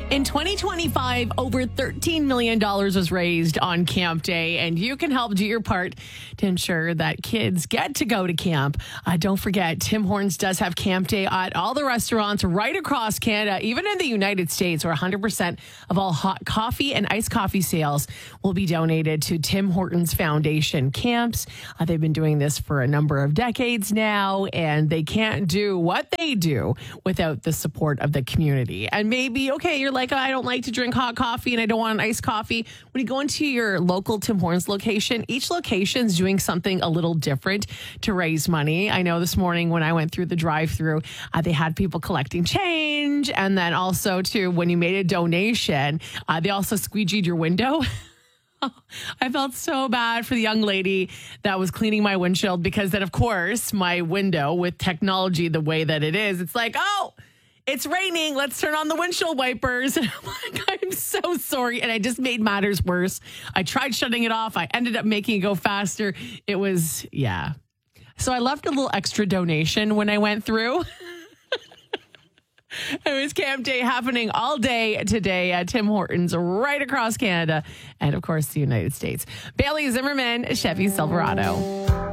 In 2025, over $13 million was raised on Camp Day, and you can help do your part to ensure that kids get to go to camp. Don't forget, Tim Hortons does have Camp Day at all the restaurants right across Canada, even in the United States, where 100% of all hot coffee and iced coffee sales will be donated to Tim Hortons Foundation camps. They've been doing this for a number of decades now, and they can't do what they do without the support of the community. And maybe, okay, you're like, I don't like to drink hot coffee and I don't want an iced coffee. When you go into your local Tim Hortons location, each location is doing something a little different to raise money. I know this morning when I went through the drive-through, they had people collecting change. And then also, too, when you made a donation, they also squeegeed your window. I felt so bad for the young lady that was cleaning my windshield because then, of course, my window with technology the way that it is, it's like, oh, it's raining. Let's turn on the windshield wipers. And I'm like, I'm so sorry. And I just made matters worse. I tried shutting it off. I ended up making it go faster. It was, yeah. So I left a little extra donation when I went through. It was Camp Day happening all day today at Tim Hortons right across Canada and, of course, the United States. Bailey Zimmerman, Chevy Silverado.